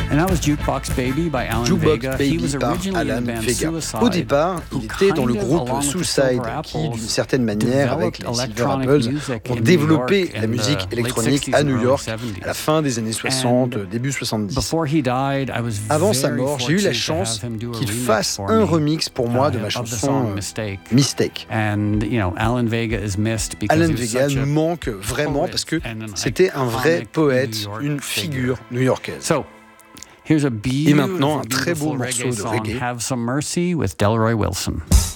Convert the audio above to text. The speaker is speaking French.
And that was Jukebox Baby by Alan Jukebox Vega. Baby He was par originally in Alan the band Vega. Suicide, Au départ, il était dans le groupe along with the Suicide, Silver qui, Apples, d'une certaine manière, avec les developed Silver electronic Apples, music ont in développé New York la in musique the électronique late 60s à New and York early à la fin des années 60, And début 70. Before he died, I was Avant sa very mort, j'ai eu la fortunate chance to have him do a qu'il remix fasse for un me, remix pour moi de ma of the chanson song Mistake. Mistake. And you know, Alan Vega is missed because Alan he was Vega such a nous manque vraiment parce que and an c'était un vrai iconic poète, New York une figure new-yorkaise. So, here's a Et maintenant, un beautiful, très beau beautiful morceau reggae de song, reggae. Have Some Mercy with Delroy Wilson.